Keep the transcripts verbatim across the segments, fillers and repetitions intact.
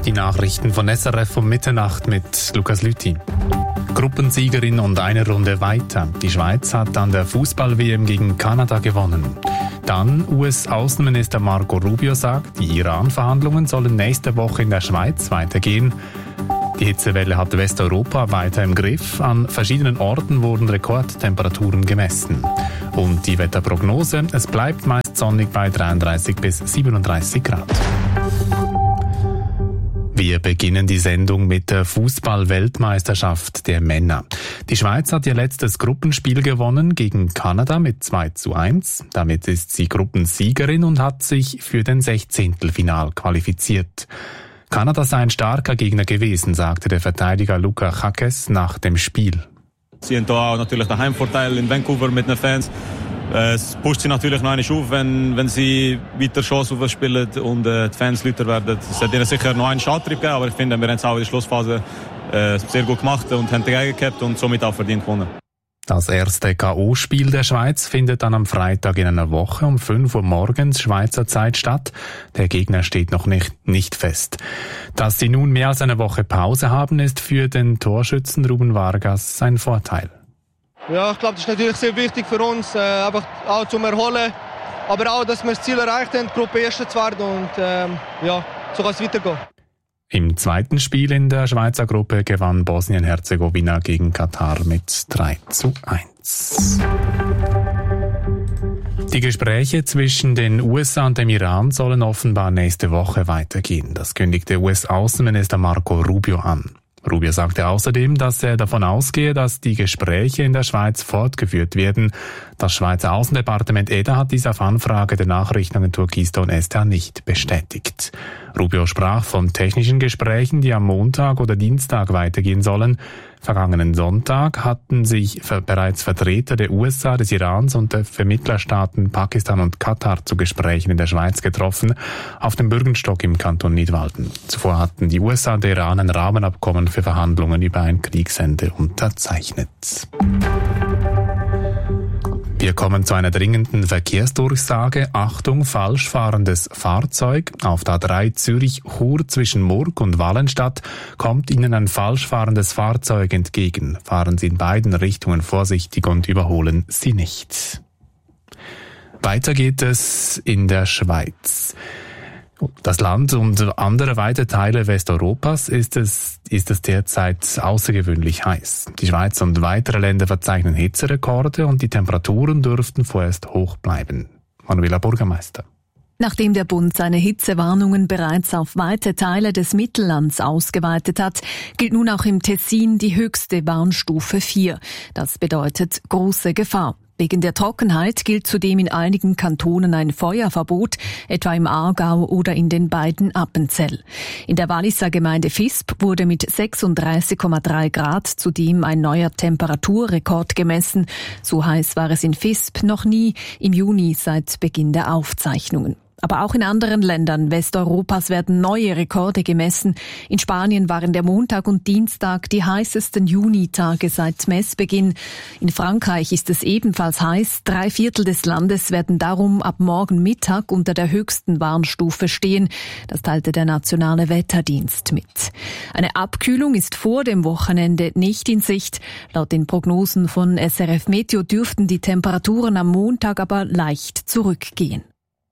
Die Nachrichten von S R F um Mitternacht mit Lukas Lüthi. Gruppensiegerin und eine Runde weiter. Die Schweiz hat an der Fußball-W M gegen Kanada gewonnen. Dann U S-Außenminister Marco Rubio sagt, die Iran-Verhandlungen sollen nächste Woche in der Schweiz weitergehen. Die Hitzewelle hat Westeuropa weiter im Griff. An verschiedenen Orten wurden Rekordtemperaturen gemessen. Und die Wetterprognose, es bleibt meist sonnig bei dreiunddreißig bis siebenunddreißig Grad. Wir beginnen die Sendung mit der Fußball-Weltmeisterschaft der Männer. Die Schweiz hat ihr letztes Gruppenspiel gewonnen gegen Kanada mit zwei zu eins. Damit ist sie Gruppensiegerin und hat sich für den Sechzehntelfinal qualifiziert. Kanada sei ein starker Gegner gewesen, sagte der Verteidiger Luca Jaques nach dem Spiel. Sie haben hier auch natürlich den Heimvorteil in Vancouver mit den Fans. Es pusht sie natürlich noch einmal auf, wenn, wenn sie weiter Chance aufspielen und äh, die Fans lauter werden. Es hat ihnen sicher noch einen Starttrieb gegeben, aber ich finde, wir haben es auch in der Schlussphase äh, sehr gut gemacht und haben dagegen gehabt und somit auch verdient gewonnen. Das erste K O-Spiel der Schweiz findet dann am Freitag in einer Woche um fünf Uhr morgens Schweizer Zeit statt. Der Gegner steht noch nicht, nicht fest. Dass sie nun mehr als eine Woche Pause haben, ist für den Torschützen Ruben Vargas ein Vorteil. Ja, ich glaube, das ist natürlich sehr wichtig für uns, äh, einfach auch zum Erholen, aber auch, dass wir das Ziel erreicht haben, Gruppe Erste zu werden und ähm, ja, so kann es weitergehen. Im zweiten Spiel in der Schweizer Gruppe gewann Bosnien-Herzegowina gegen Katar mit drei zu eins. Die Gespräche zwischen den U S A und dem Iran sollen offenbar nächste Woche weitergehen. Das kündigte U S-Außenminister Marco Rubio an. Rubio sagte außerdem, dass er davon ausgehe, dass die Gespräche in der Schweiz fortgeführt werden. Das Schweizer Außendepartement E D A hat dies auf Anfrage der Nachrichtenagentur Keystone S T A nicht bestätigt. Rubio sprach von technischen Gesprächen, die am Montag oder Dienstag weitergehen sollen. Vergangenen Sonntag hatten sich bereits Vertreter der U S A, des Irans und der Vermittlerstaaten Pakistan und Katar zu Gesprächen in der Schweiz getroffen, auf dem Bürgenstock im Kanton Nidwalden. Zuvor hatten die U S A und der Iran ein Rahmenabkommen für Verhandlungen über ein Kriegsende unterzeichnet. Wir kommen zu einer dringenden Verkehrsdurchsage. Achtung, falsch fahrendes Fahrzeug. Auf der A drei Zürich-Chur zwischen Murg und Wallenstadt kommt Ihnen ein falsch fahrendes Fahrzeug entgegen. Fahren Sie in beiden Richtungen vorsichtig und überholen Sie nicht. Weiter geht es in der Schweiz. Das Land und andere weite Teile Westeuropas ist es, ist es derzeit außergewöhnlich heiß. Die Schweiz und weitere Länder verzeichnen Hitzerekorde und die Temperaturen dürften vorerst hoch bleiben. Manuela Bürgermeister. Nachdem der Bund seine Hitzewarnungen bereits auf weite Teile des Mittellands ausgeweitet hat, gilt nun auch im Tessin die höchste Warnstufe vier. Das bedeutet große Gefahr. Wegen der Trockenheit gilt zudem in einigen Kantonen ein Feuerverbot, etwa im Aargau oder in den beiden Appenzell. In der Walliser Gemeinde Visp wurde mit sechsunddreißig Komma drei Grad zudem ein neuer Temperaturrekord gemessen. So heiß war es in Visp noch nie im Juni seit Beginn der Aufzeichnungen. Aber auch in anderen Ländern Westeuropas werden neue Rekorde gemessen. In Spanien waren der Montag und Dienstag die heißesten Junitage seit Messbeginn. In Frankreich ist es ebenfalls heiß. Drei Viertel des Landes werden darum ab morgen Mittag unter der höchsten Warnstufe stehen. Das teilte der Nationale Wetterdienst mit. Eine Abkühlung ist vor dem Wochenende nicht in Sicht. Laut den Prognosen von S R F Meteo dürften die Temperaturen am Montag aber leicht zurückgehen.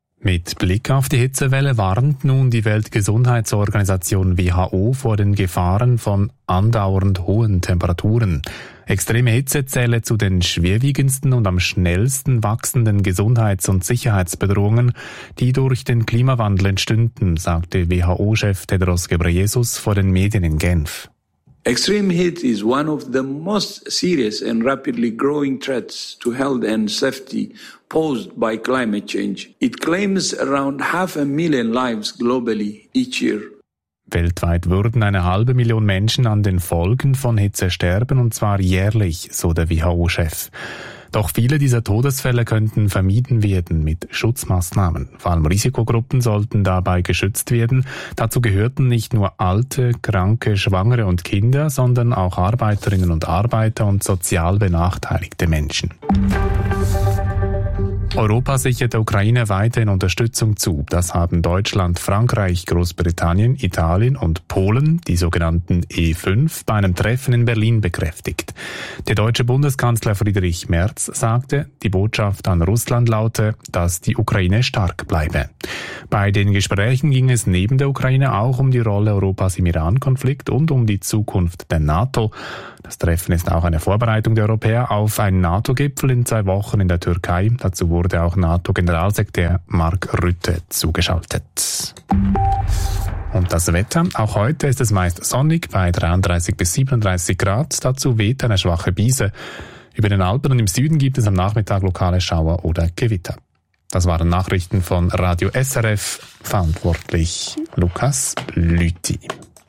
Mit Blick auf die Hitzewelle warnt nun die Weltgesundheitsorganisation W H O vor den Gefahren von andauernd hohen Temperaturen. Extreme Hitze zähle zu den schwerwiegendsten und am schnellsten wachsenden Gesundheits- und Sicherheitsbedrohungen, die durch den Klimawandel entstünden, sagte W H O-Chef Tedros Ghebreyesus vor den Medien in Genf. Extreme heat is one of the most serious and rapidly growing threats to health and safety posed by climate change. It claims around half a million lives globally each year. Weltweit würden eine halbe Million Menschen an den Folgen von Hitze sterben, und zwar jährlich, so der W H O-Chef. Doch viele dieser Todesfälle könnten vermieden werden mit Schutzmaßnahmen. Vor allem Risikogruppen sollten dabei geschützt werden. Dazu gehörten nicht nur alte, kranke, Schwangere und Kinder, sondern auch Arbeiterinnen und Arbeiter und sozial benachteiligte Menschen. Europa sichert der Ukraine weiterhin Unterstützung zu. Das haben Deutschland, Frankreich, Großbritannien, Italien und Polen, die sogenannten E fünf, bei einem Treffen in Berlin bekräftigt. Der deutsche Bundeskanzler Friedrich Merz sagte, die Botschaft an Russland laute, dass die Ukraine stark bleibe. Bei den Gesprächen ging es neben der Ukraine auch um die Rolle Europas im Iran-Konflikt und um die Zukunft der NATO. Das Treffen ist auch eine Vorbereitung der Europäer auf einen NATO-Gipfel in zwei Wochen in der Türkei. Dazu wurde auch NATO-Generalsekretär Mark Rutte zugeschaltet. Und das Wetter. Auch heute ist es meist sonnig bei dreiunddreißig bis siebenunddreißig Grad. Dazu weht eine schwache Brise. Über den Alpen und im Süden gibt es am Nachmittag lokale Schauer oder Gewitter. Das waren Nachrichten von Radio S R F. Verantwortlich Lukas Lüthi.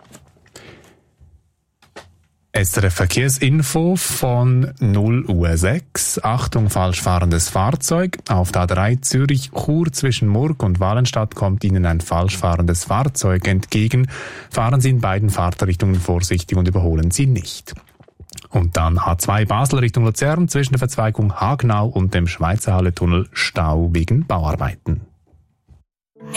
S R F Verkehrsinfo von null Uhr sechs. Achtung, falsch fahrendes Fahrzeug. Auf der A drei Zürich-Chur zwischen Murg und Walenstadt kommt Ihnen ein falsch fahrendes Fahrzeug entgegen. Fahren Sie in beiden Fahrtrichtungen vorsichtig und überholen Sie nicht. Und dann A zwei Basel Richtung Luzern zwischen der Verzweigung Hagenau und dem Schweizerhalle-Tunnel Stau wegen Bauarbeiten.